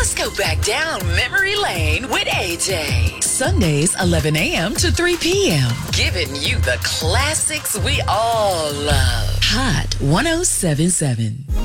Let's go back down memory lane with AJ. Sundays, 11 a.m. to 3 p.m. Giving you the classics we all love. Hot 107.7.